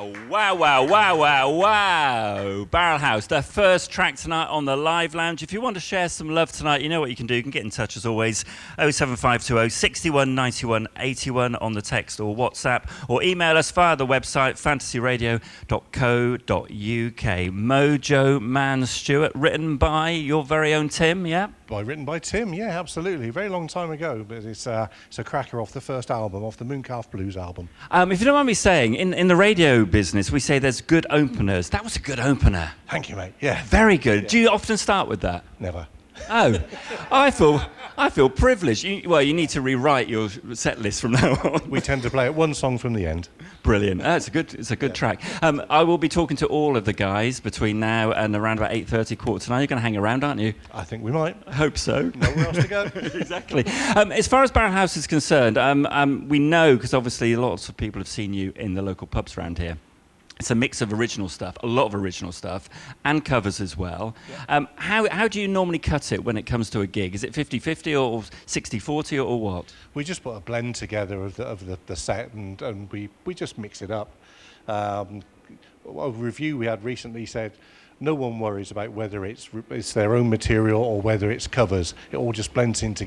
Wow. Barrel House, their first track tonight on the Live Lounge. If you want to share some love tonight, you know what you can do. You can get in touch as always, 07520 61 91 81 on the text or WhatsApp, or email us via the website fantasyradio.co.uk. Mojo Man Stewart, written by your very own Tim, yeah? Written by Tim, yeah, absolutely. Very long time ago, but it's a cracker off the first album, off the Mooncalf Blues album. If you don't mind me saying, in the radio business, we say there's good openers. That was a good opener. Thank you, mate. Yeah. Very good. Yeah. Do you often start with that? Never. Oh, I feel privileged. You need to rewrite your set list from now on. We tend to play it one song from the end. Brilliant. It's a good track. I will be talking to all of the guys between now and around about 8:30, 8:45. You're going to hang around, aren't you? I think we might. I hope so. Nowhere else to go. Exactly. As far as Barrel House is concerned, we know, because obviously lots of people have seen you in the local pubs around here. It's a mix of original stuff, a lot of original stuff, and covers as well. Yeah. How do you normally cut it when it comes to a gig? Is it 50-50 or 60-40 or what? We just put a blend together of the set and we just mix it up. A review we had recently said, no one worries about whether it's their own material or whether it's covers. It all just blends in together.